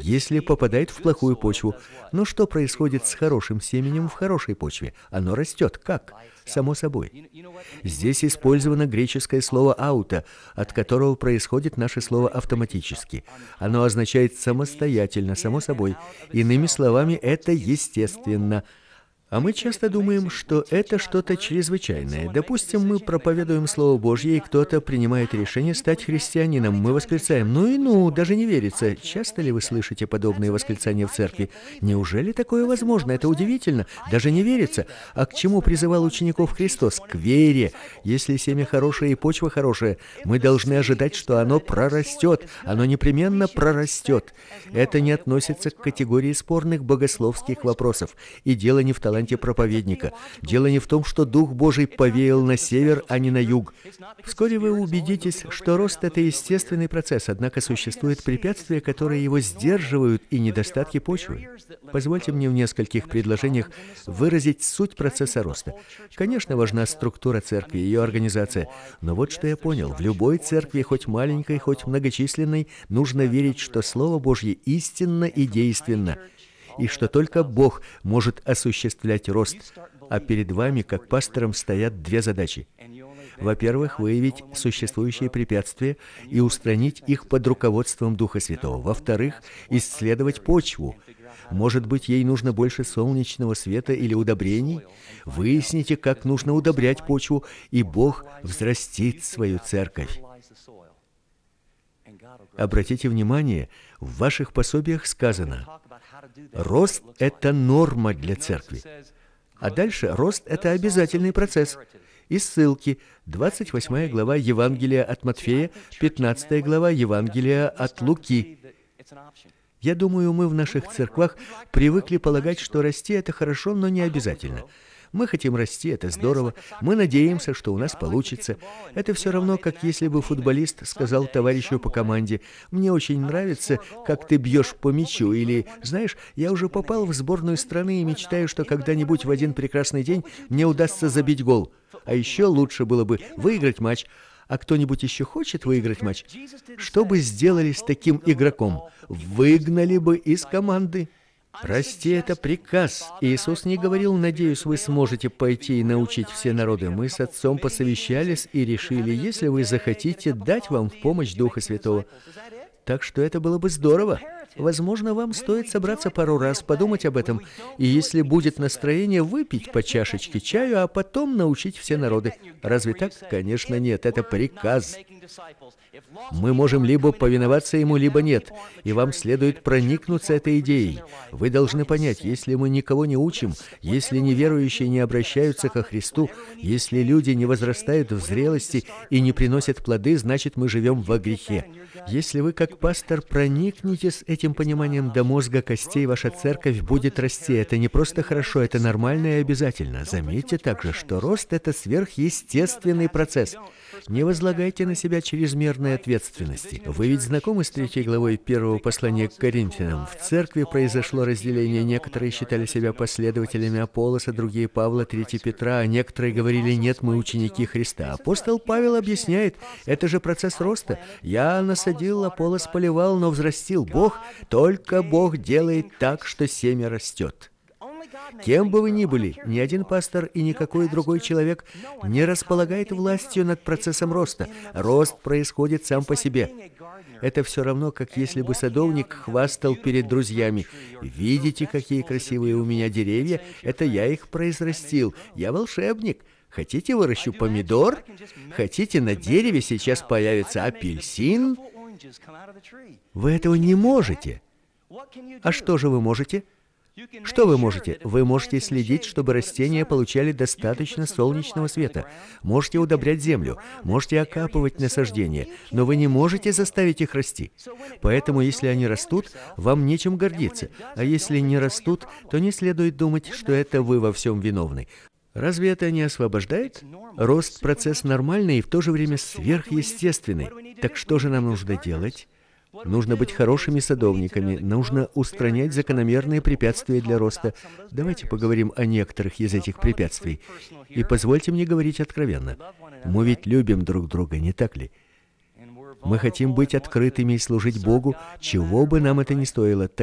если попадает в плохую почву. Но что происходит с хорошим семенем в хорошей почве? Оно растет. Как? Само собой. Здесь использовано греческое слово «ауто», от которого происходит наше слово «автоматически». Оно означает «самостоятельно», «само собой». Иными словами, это естественно. А мы часто думаем, что это что-то чрезвычайное. Допустим, мы проповедуем Слово Божье, и кто-то принимает решение стать христианином. Мы восклицаем: «Ну и ну, даже не верится». Часто ли вы слышите подобные восклицания в церкви? Неужели такое возможно? Это удивительно. Даже не верится. А к чему призывал учеников Христос? К вере. Если семя хорошее и почва хорошая, мы должны ожидать, что оно прорастет. Оно непременно прорастет. Это не относится к категории спорных богословских вопросов. И дело не в таланте проповедника. Дело не в том, что Дух Божий повеял на север, а не на юг. Вскоре вы убедитесь, что рост – это естественный процесс, однако существуют препятствия, которые его сдерживают, и недостатки почвы. Позвольте мне в нескольких предложениях выразить суть процесса роста. Конечно, важна структура церкви, ее организация. Но вот что я понял. В любой церкви, хоть маленькой, хоть многочисленной, нужно верить, что Слово Божье истинно и действенно, и что только Бог может осуществлять рост. А перед вами, как пастором, стоят две задачи. Во-первых, выявить существующие препятствия и устранить их под руководством Духа Святого. Во-вторых, исследовать почву. Может быть, ей нужно больше солнечного света или удобрений? Выясните, как нужно удобрять почву, и Бог взрастит свою церковь. Обратите внимание, в ваших пособиях сказано: рост – это норма для церкви. А дальше рост – это обязательный процесс. И ссылки: 28 глава Евангелия от Матфея, 15 глава Евангелия от Луки. Я думаю, мы в наших церквах привыкли полагать, что расти – это хорошо, но не обязательно. Мы хотим расти, это здорово. Мы надеемся, что у нас получится. Это все равно, как если бы футболист сказал товарищу по команде: «Мне очень нравится, как ты бьешь по мячу», или «Знаешь, я уже попал в сборную страны и мечтаю, что когда-нибудь в один прекрасный день мне удастся забить гол. А еще лучше было бы выиграть матч». А кто-нибудь еще хочет выиграть матч? Что бы сделали с таким игроком? Выгнали бы из команды. Расти – это приказ. Иисус не говорил: «Надеюсь, вы сможете пойти и научить все народы». Мы с Отцом посовещались и решили, если вы захотите, дать вам в помощь Духа Святого. Так что это было бы здорово. Возможно, вам стоит собраться пару раз, подумать об этом, и если будет настроение, выпить по чашечке чаю, а потом научить все народы. Разве так? Конечно, нет. Это приказ. Мы можем либо повиноваться ему, либо нет, и вам следует проникнуться этой идеей. Вы должны понять, если мы никого не учим, если неверующие не обращаются ко Христу, если люди не возрастают в зрелости и не приносят плоды, значит, мы живем во грехе. Если вы, как пастор, проникнетесь этим пониманием до мозга костей, ваша церковь будет расти. Это не просто хорошо, это нормально и обязательно. Заметьте также, что рост – это сверхъестественный процесс. Не возлагайте на себя чрезмерной ответственности. Вы ведь знакомы с 3 главой 1 послания к Коринфянам? В церкви произошло разделение. Некоторые считали себя последователями Аполлоса, другие Павла, третьи Петра, а некоторые говорили: «Нет, мы ученики Христа». Апостол Павел объясняет: это же процесс роста. «Я насадил, Аполлос поливал, но взрастил Бог». Только Бог делает так, что семя растет. Кем бы вы ни были, ни один пастор и никакой другой человек не располагает властью над процессом роста. Рост происходит сам по себе. Это все равно, как если бы садовник хвастал перед друзьями: «Видите, какие красивые у меня деревья? Это я их произрастил. Я волшебник. Хотите, выращу помидор? Хотите, на дереве сейчас появится апельсин?» Вы этого не можете. А что же вы можете? Что вы можете? Вы можете следить, чтобы растения получали достаточно солнечного света. Можете удобрять землю, можете окапывать насаждения, но вы не можете заставить их расти. Поэтому, если они растут, вам нечем гордиться. А если не растут, то не следует думать, что это вы во всем виновны. Разве это не освобождает? Рост – процесс нормальный и в то же время сверхъестественный. Так что же нам нужно делать? Нужно быть хорошими садовниками, нужно устранять закономерные препятствия для роста. Давайте поговорим о некоторых из этих препятствий. И позвольте мне говорить откровенно. Мы ведь любим друг друга, не так ли? Мы хотим быть открытыми и служить Богу, чего бы нам это ни стоило.